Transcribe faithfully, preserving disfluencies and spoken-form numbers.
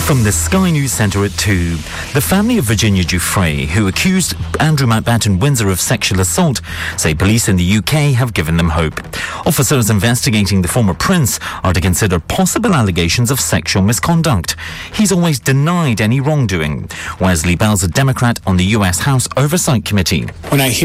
From the Sky News Centre at two, the family of Virginia Giuffre, who accused Andrew Mountbatten Windsor of sexual assault, say police in the U K have given them hope. Officers investigating the former prince are to consider possible allegations of sexual misconduct. He's always denied any wrongdoing. Wesley Bell's a Democrat on the U S House Oversight Committee. When I hear